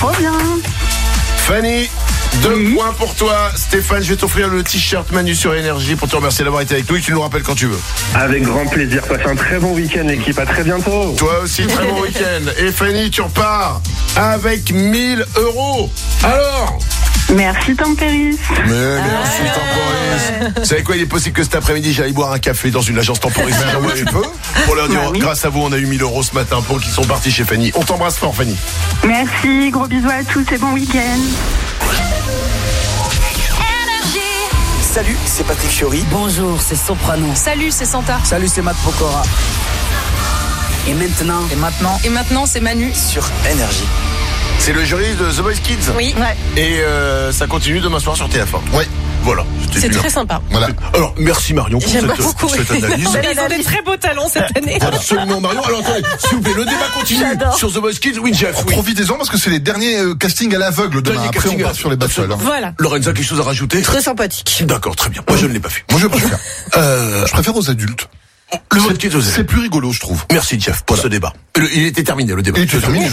Trop bien. Fanny, 2 points pour toi. Stéphane, je vais t'offrir le t-shirt Manu sur Énergie pour te remercier d'avoir été avec nous et tu nous rappelles quand tu veux. Avec grand plaisir. Passez un très bon week-end, l'équipe. À très bientôt. Toi aussi, très bon week-end. Et Fanny, tu repars avec 1 000 €. Alors Merci Tempéris. Mais merci Temporis. Vous savez quoi, il est possible que cet après-midi j'aille boire un café dans une agence Temporis pour leur dire grâce à vous on a eu 1 000 € ce matin pour qu'ils sont partis chez Fanny. On t'embrasse fort Fanny. Merci, gros bisous à tous et bon week-end. Salut, c'est Patrick Fiori. Bonjour, c'est Soprano. Salut, c'est Santa. Salut, c'est Matt Pokora. Et maintenant, c'est Manu. sur Énergie. C'est le jury de The Voice Kids. Oui. Ouais. Et ça continue demain soir sur TF1. Ouais. Voilà. C'est très sympa. Voilà. Alors, merci Marion pour J'aime cette beaucoup. analyse. Ils ont des très beaux talents cette année. Absolument Marion. Alors attendez, s'il vous plaît, le débat continue sur The Voice Kids. Oui, Jeff. Oui. Profitez-en parce que c'est les derniers castings à l'aveugle demain. Dernier Après, casting on part sur les battles. Voilà. Lorenza, quelque chose à rajouter? Très sympathique. D'accord, très bien. Moi, je ne l'ai pas fait. Moi, je préfère. Je préfère aux adultes. Le Voice Kids, C'est plus rigolo, je trouve. merci Jeff pour ce débat. Il était terminé le débat. Et tu termines,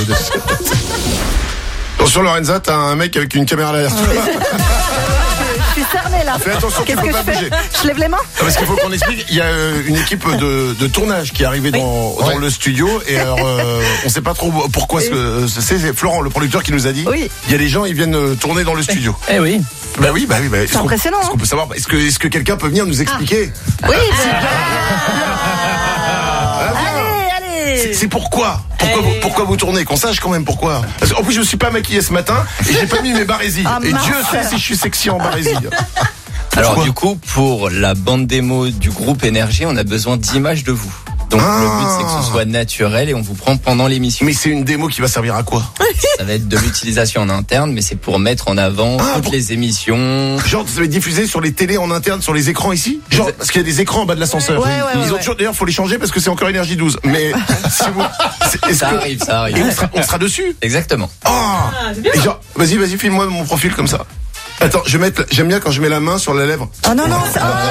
Attention Lorenza, t'as un mec avec une caméra derrière toi. Je suis cernée là. Fais attention, tu Qu'est-ce peux que pas je fais? bouger. Je lève les mains? Parce qu'il faut qu'on explique, il y a une équipe de tournage qui est arrivée dans le studio et alors on sait pas trop pourquoi c'est Florent le producteur qui nous a dit. Oui. Il y a des gens ils viennent tourner dans le studio. Eh oui. Bah oui. C'est impressionnant. Est-ce qu'on peut savoir est-ce que quelqu'un peut venir nous expliquer? Oui, Allez. C'est pourquoi vous tournez, qu'on sache quand même pourquoi. Parce qu'en plus je me suis pas maquillé ce matin et j'ai pas mis mes barésies. Et mince. Dieu sait si je suis sexy en barésie. Alors du coup, pour la bande démo du groupe Énergie, on a besoin d'images de vous. Donc le but c'est que ce soit naturel et on vous prend pendant l'émission. Mais c'est une démo qui va servir à quoi? Ça va être de l'utilisation en interne, mais c'est pour mettre en avant toutes les émissions. Genre ça va être diffusé sur les télés en interne, sur les écrans ici? Genre parce qu'il y a des écrans en bas de l'ascenseur. Ils ont toujours, d'ailleurs faut les changer parce que c'est encore Énergie 12. Mais si vous, Ça arrive. Et on sera dessus. Exactement. Et genre, vas-y, filme-moi mon profil comme ça. Attends, j'aime bien quand je mets la main sur la lèvre. Oh non, non,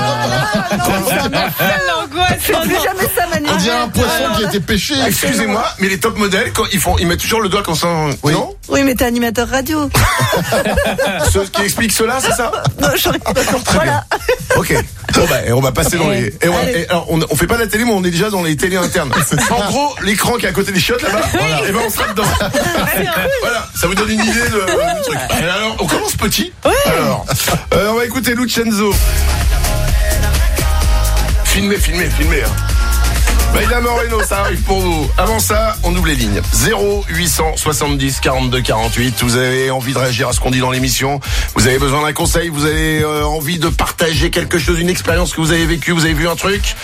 L'angoisse. fais plus jamais ça, Manu. On dirait un poisson qui a été pêché. Excusez-moi, mais les top modèles, quand ils mettent toujours le doigt comme ça. Oui. Non? Oui, mais t'es animateur radio. Ceux qui expliquent cela, c'est ça? Non, j'aurais pas compris. Voilà. Ok. Bon on va passer dans les. Alors, on fait pas la télé, mais on est déjà dans les télés internes. En gros, l'écran qui est à côté des chiottes là-bas. Et ben on sera dedans. Voilà, ça vous donne une idée du truc. Alors, on commence petit. Alors, on va écouter Lucenzo. Filmez. Hein. Maïda Moreno, ça arrive pour vous. Avant ça, on ouvre les lignes. 0870 42 48. Vous avez envie de réagir à ce qu'on dit dans l'émission. Vous avez besoin d'un conseil. Vous avez envie de partager quelque chose, une expérience que vous avez vécue. Vous avez vu un truc.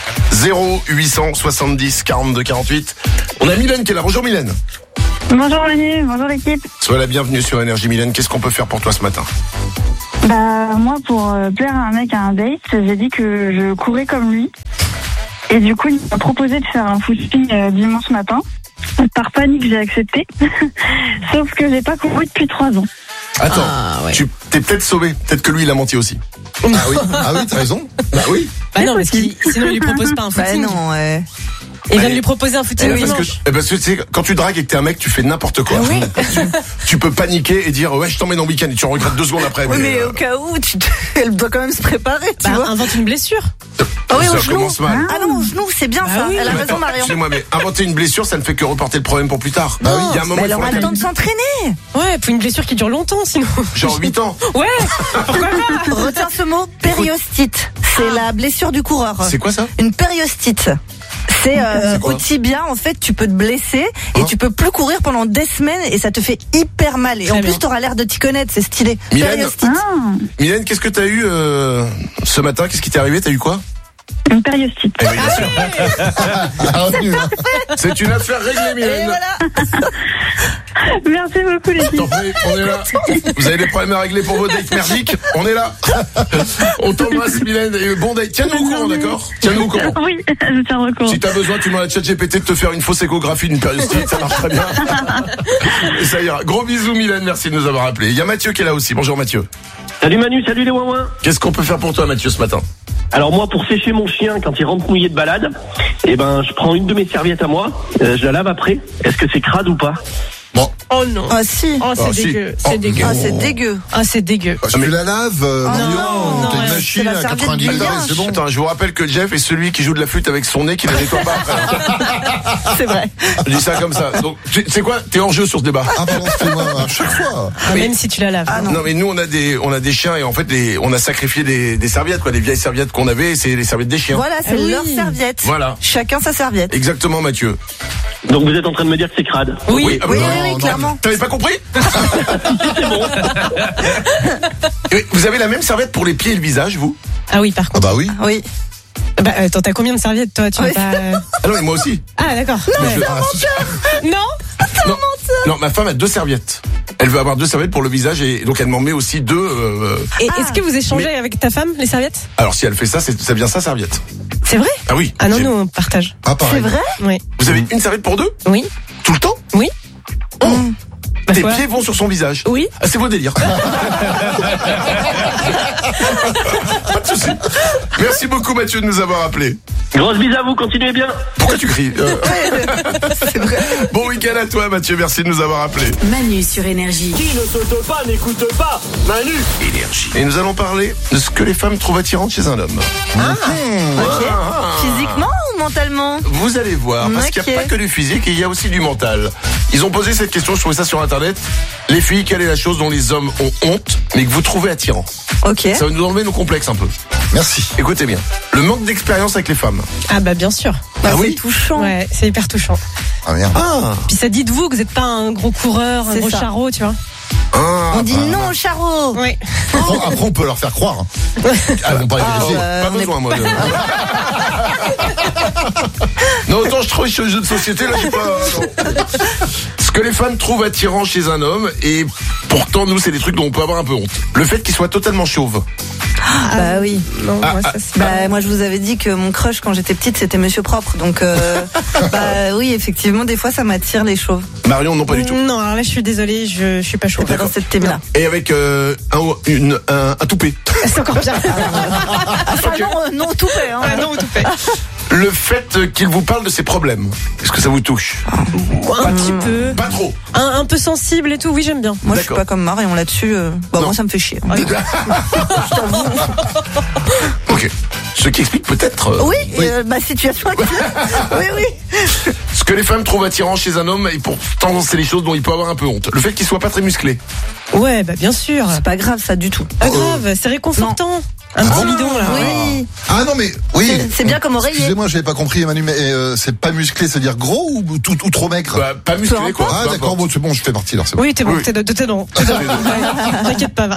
0870 42 48. On a Mylène qui est là. Bonjour Mylène. Bonjour Manu, bonjour l'équipe. Sois la bienvenue sur Énergie Mylène. Qu'est-ce qu'on peut faire pour toi ce matin? Bah moi pour plaire à un mec à un date, j'ai dit que je courais comme lui. Et du coup, il m'a proposé de faire un footing dimanche matin. Par panique, j'ai accepté. Sauf que j'ai pas couru depuis 3 ans. Attends, tu t'es peut-être sauvé. Peut-être que lui, il a menti aussi. Ah oui, t'as raison. Bah oui. Bah non, parce qu'il sinon il lui propose pas un footing. Bah non, Il vient de lui proposer un footing dimanche. Parce que tu sais, quand tu dragues et que t'es un mec, tu fais n'importe quoi. Oui. Tu peux paniquer et dire ouais, je t'emmène en week-end et tu regrettes 2 secondes après. Oui, mais au cas où, elle doit quand même se préparer, tu vois. Invente une blessure. Ah oui, ça au genou. commence mal. Ah non, au genou, c'est bien ça. oui. Elle a Mais raison, attends, Marion. excusez-moi, mais inventer une blessure, ça ne fait que reporter le problème pour plus tard. Non, Il y a un moment, mais il elle faut aura le temps de s'entraîner. Ouais, pour une blessure qui dure longtemps sinon. genre 8 ans. Ouais, pourquoi pas? Retiens ce mot, périostite. C'est la blessure du coureur. C'est quoi ça? Une périostite. C'est quoi au tibia, en fait, tu peux te blesser et tu peux plus courir pendant des semaines et ça te fait hyper mal. Et Très en bien. plus, t'auras l'air de t'y connaître, c'est stylé. Mylène. Périostite. Mylène, qu'est-ce que t'as eu ce matin? Qu'est-ce qui t'est arrivé? T'as eu quoi? Une périostite. Eh oui, bien sûr. C'est une affaire réglée, Et Mylène. voilà. Merci beaucoup l'équipe. T'en prie, on est là. Vous avez des problèmes à régler pour vos dates merdiques? On est là. On t'embrasse, Mylène. Et bon date. Tiens-nous au courant, d'accord? Tiens-nous au courant. Oui, je tiens au courant. Si t'as besoin, tu demandes à ChatGPT de te faire une fausse échographie d'une périostite, ça marche très bien. Et ça ira. Gros bisous, Mylène. Merci de nous avoir appelés. Il y a Mathieu qui est là aussi. Bonjour, Mathieu. Salut Manu, salut les ouin-ouin. Qu'est-ce qu'on peut faire pour toi, Mathieu, ce matin? Alors moi, pour sécher mon chien quand il rentre mouillé de balade, je prends une de mes serviettes à moi, je la lave après. Est-ce que c'est crade ou pas? Bon, Oh non. Ah si. Oh, c'est Ah, si. dégueu. Oh. C'est dégueu. Ah, c'est dégueu. Ah, c'est dégueu. Parce que tu la laves, Marion, non, t'as une c'est machine la à serviette 90 du degrés, linge. c'est bon. Attends, je vous rappelle que Jeff est celui qui joue de la flûte avec son nez qui ne nettoie pas après. C'est vrai. Je dis ça comme ça. Donc, c'est quoi? T'es hors jeu sur ce débat. Ah, pardon, excuse-moi, à chaque fois. Ah, même si tu la laves. Ah, non. Non mais nous on a des chiens et en fait on a sacrifié des serviettes quoi, des vieilles serviettes qu'on avait, c'est les serviettes des chiens. Voilà, c'est Ah oui. leur serviette. Voilà. Chacun sa serviette. Exactement Mathieu. Donc vous êtes en train de me dire que c'est crade. Oui. Ah bah Oui, non, oui, non. clairement. T'avais pas compris? Et vous avez la même serviette pour les pieds et le visage vous? Ah oui, par Ah contre. bah oui. Oui. Bah, attends, t'as combien de serviettes, toi? Tu Oui. vas pas. Ah non mais moi aussi. Ah, d'accord. Mais je- Non? non, ma femme a 2 serviettes. Elle veut avoir 2 serviettes pour le visage et donc elle m'en met aussi 2. Et est-ce que vous échangez avec ta femme les serviettes? Alors si elle fait ça, ça vient sa serviette. C'est vrai? Ah oui. Ah non, J'ai- nous, on partage. Ah, C'est pareil. vrai? Oui. Vous avez une serviette pour 2? Oui. Tout le temps? Oui. Oh. Bah, Tes quoi pieds vont sur son visage. Oui. Ah, c'est vos délires. Pas de souci. Merci beaucoup Mathieu de nous avoir appelés. Grosse bise à vous, continuez bien. Pourquoi tu cries C'est vrai. Bon week-end à toi Mathieu, merci de nous avoir appelés. Manu sur Énergie. Qui ne saute pas n'écoute pas. Manu. Énergie. Et nous allons parler de ce que les femmes trouvent attirant chez un homme. Ok. Physiquement ou mentalement? Vous allez voir, parce qu'il n'y a Ok. pas que du physique, il y a aussi du mental. Ils ont posé cette question, je trouvais ça sur internet. Les filles, quelle est la chose dont les hommes ont honte, mais que vous trouvez attirant? Ok. Ça va nous enlever nos complexes un peu. Merci. Écoutez bien. Le manque d'expérience avec les femmes. Ah, bah, bien sûr. Bah, Ah c'est oui. touchant. Ouais, c'est hyper touchant. Ah, merde. Ah, Puis ça dit de vous que vous n'êtes pas un gros coureur, un C'est gros ça. charreau, tu vois. On dit non au charreau. Oui. Après, on peut leur faire croire. Elles vont pas les vérifier. pas on est- besoin, moi. Non, autant je travaille sur les jeux de société, là, j'ai pas. Non. Ce que les femmes trouvent attirant chez un homme, et pourtant, nous, c'est des trucs dont on peut avoir un peu honte. Le fait qu'il soit totalement chauve. Bah oui. Non, moi, ça, c'est Bah moi je vous avais dit que mon crush quand j'étais petite c'était Monsieur Propre donc bah oui effectivement des fois ça m'attire les chauves. Marion, non, pas du tout. Non, alors là, je suis désolée, je suis pas chaud. Pas dans cette thème là. Et avec un toupet. C'est encore pire. Ah ça non tout fait hein. Ah non, tout fait. Le fait qu'il vous parle de ses problèmes, est-ce que ça vous touche? Un petit peu. Pas trop. Un peu sensible et tout, oui, j'aime bien. Moi je suis D'accord. pas comme Marion là-dessus. Bah Non. moi ça me fait chier. Ok. Ce qui explique peut-être Oui, ma situation actuelle. Oui oui. ce que les femmes trouvent attirant chez un homme, et pourtant c'est les choses dont il peut avoir un peu honte. Le fait qu'il soit pas très musclé. Ouais, bah bien sûr. C'est pas grave ça du tout. Pas grave, c'est réconfortant. Un petit bidon là. Oui. Ah non, mais oui. C'est bien comme oreiller. Excusez-moi, j'avais pas compris, Manu, mais c'est pas musclé, c'est-à-dire gros ou trop maigre? Bah, pas musclé quoi. Ah Peu d'accord, importe. bon, c'est bon, je fais partie alors, c'est bon. Oui, t'es bon, Oui. t'es dedans. Ouais, t'inquiète pas, va.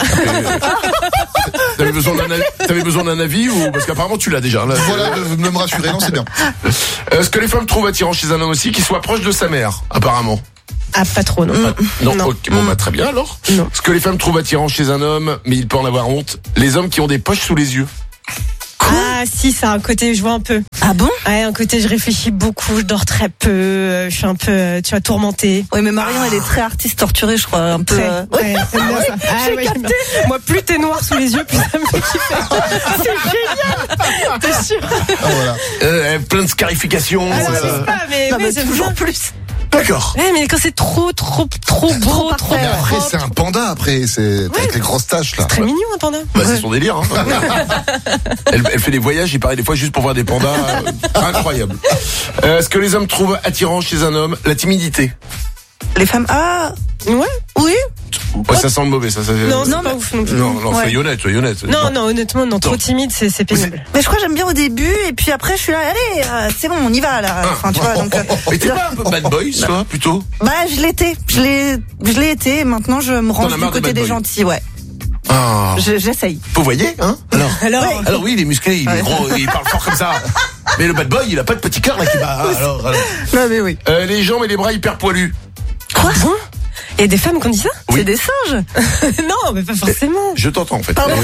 T'avais besoin d'un avis ou parce qu'apparemment tu l'as déjà. Là. Voilà, de me rassurer, non, c'est bien. Ce que les femmes trouvent attirant chez un homme aussi, qu'il soit proche de sa mère, apparemment. Ah, pas trop, non. Non, Non. ok, bon bah très bien alors. Non. Ce que les femmes trouvent attirant chez un homme, mais il peut en avoir honte, les hommes qui ont des poches sous les yeux. Ah, si, ça a un côté, je vois un peu. Ah bon? Ouais, un côté, je réfléchis beaucoup, je dors très peu, je suis un peu, tu vois, tourmentée. Oui mais Marion elle est très artiste torturée je crois un peu. Très. Ouais, j'aime bien ça. Ah, ouais, j'aime bien. Moi, plus t'es noir sous les yeux, plus ça me fait kiffer. C'est génial. T'es sûr? Ah, voilà. Plein de scarifications. Ah, non, c'est pas, mais Non, oui, mais j'aime toujours bien. plus. D'accord. Ouais, mais quand c'est trop beau, trop parfait. Mais après, propre. c'est un panda, après, c'est avec les grosses taches, là. Très mignon, un panda. Bah, c'est son délire. Hein. Elle fait des voyages, il paraît des fois juste pour voir des pandas. Incroyable. Ce que les hommes trouvent attirant chez un homme, la timidité. Les femmes Ouais. oui. Ouais, ça sent le mauvais, ça. Non, c'est Non, pas mais- ouf non plus. Non, Ouais. soyez honnête, soyez honnête. Non, non, honnêtement, non, trop timide, c'est pénible. Mais je crois que j'aime bien au début et puis après je suis là allez c'est bon on y va là. Enfin tu vois donc. Mais t'es pas un peu bad boy, toi, plutôt? Bah je l'étais, je l'ai été et maintenant je me T'en range as du marre des côté bad des boys. gentils ouais. Ah. J'essaye. Vous voyez, hein? Alors, Alors oui, il est musclé, il est gros, il parle fort comme ça. Mais le bad boy, il a pas de petit cœur là qui bat. Alors. Non mais oui. Les jambes et les bras hyper poilus. quoi? Il y a des femmes qui ont dit ça? Oui. C'est des singes. Non, mais pas forcément. Je t'entends en fait. Pardon.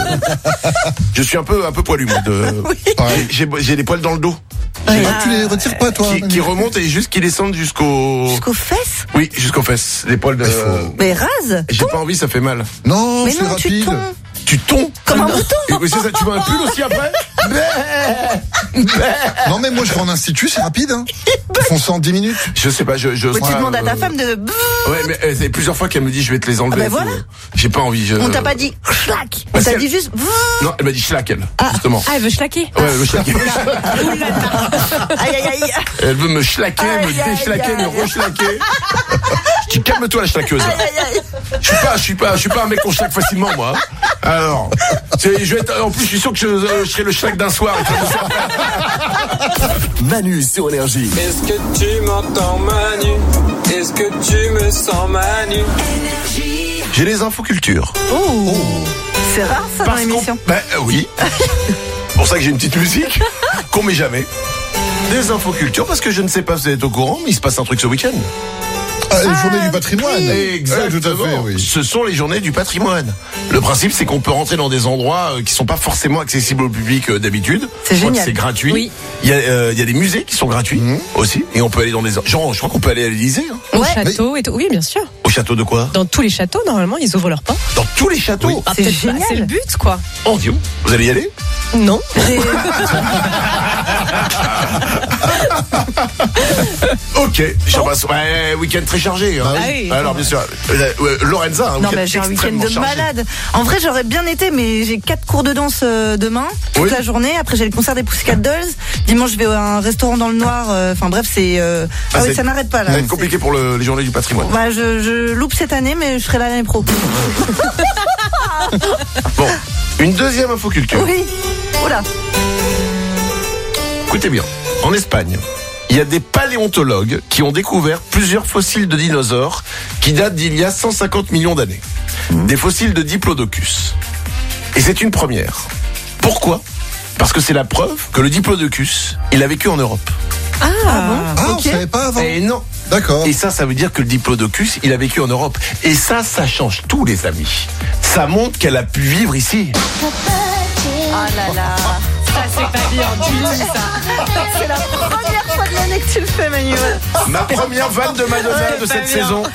Je suis un peu poilu moi. Ouais. J'ai des poils dans le dos Ah, tu les retires pas, toi? qui remontent et juste qui descendent jusqu'au. Jusqu'aux fesses. Oui, jusqu'aux fesses. Les poils de. Il faut- Mais rase. J'ai pas envie, ça fait mal. Non, Mais c'est non tu rapide. tonds. Tu tonds Comme un mouton. Oui, c'est ça, tu veux un pull aussi après? Non, mais moi, je vais en institut, c'est rapide, hein. Ils font ça en 10 minutes. Je sais pas, Tu demandes à ta femme de. Ouais, mais c'est plusieurs fois qu'elle me dit je vais te les enlever. Ah bah voilà. J'ai pas envie. On t'a pas dit schlack. On Bah, t'a si dit juste. Non, elle m'a dit schlack, elle. Justement. Ah, elle veut schlaquer. Ouais, elle veut schlaquer. Aïe aïe aïe. Elle veut me schlaquer, me Aïe, aïe, déchlaquer, me aïe. rechlaquer. Je dis calme-toi la schlaqueuse. Je suis pas un mec qu'on schlaque facilement, moi. Alors, je vais être, en plus, je suis sûr que je serai le schlack d'un soir. Manu sur Énergie. Est-ce que tu m'entends, Manu? Est-ce que tu me sens, Manu? J'ai les infos culture. Oh. C'est rare ça dans l'émission. Oui. C'est pour ça que j'ai une petite musique qu'on met jamais. Des infos culture, parce que je ne sais pas si vous êtes au courant, mais il se passe un truc ce week-end. Journée du patrimoine. Exactement. Tout à fait, oui. Ce sont les journées du patrimoine. Le principe, c'est qu'on peut rentrer dans des endroits qui sont pas forcément accessibles au public d'habitude. C'est génial. C'est gratuit. Oui. Il y a des musées qui sont gratuits aussi, et on peut aller dans des genre, je crois qu'on peut aller à l'Élysée. Hein. Au château et tout. Oui, bien sûr. Au château de quoi? Dans tous les châteaux, normalement, ils ouvrent leurs portes. Dans tous les châteaux. Oui. Ah, C'est peut-être pas, génial. c'est le but, quoi. Oh Dieu, vous allez y aller? Non. Ok, j'embrasse. Ouais, week-end très chargé. Hein. Bah oui. Alors bien sûr, Lorenza, un Non, week-end mais j'ai un week-end extrêmement de chargé. malade. En vrai, j'aurais bien été, mais j'ai 4 cours de danse demain, toute la journée. Après, j'ai le concert des Pussycat Dolls. Dimanche, je vais à un restaurant dans le noir. Enfin bref, c'est. Oui, ça n'arrête pas là. Ça va être compliqué pour les journées du patrimoine. Bah, je loupe cette année, mais je serai là l'année pro. Bon, une deuxième info culture. Oui. Oula. Écoutez bien, en Espagne, il y a des paléontologues qui ont découvert plusieurs fossiles de dinosaures qui datent d'il y a 150 millions d'années. Des fossiles de Diplodocus. Et c'est une première. Pourquoi? Parce que c'est la preuve que le Diplodocus, il a vécu en Europe. Ah bon? Ah, on Ok. savait pas avant. Et non. D'accord. Et ça veut dire que le Diplodocus, il a vécu en Europe. Et ça change tout, les amis. Ça montre qu'elle a pu vivre ici. Ah là là. Ça, c'est pas bien. Tu dis ça. C'est la première fois de l'année que tu le fais, Manuel. Ma première vanne de Madonna de cette saison.